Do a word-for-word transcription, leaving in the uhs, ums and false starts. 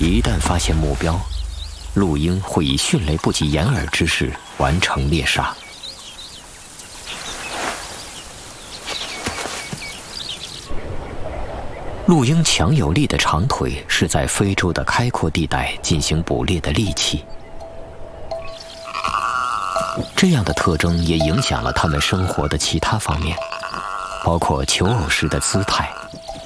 一旦发现目标，陆鹰会以迅雷不及掩耳之势完成猎杀。陆鹰强有力的长腿是在非洲的开阔地带进行捕猎的利器，这样的特征也影响了它们生活的其他方面，包括求偶时的姿态、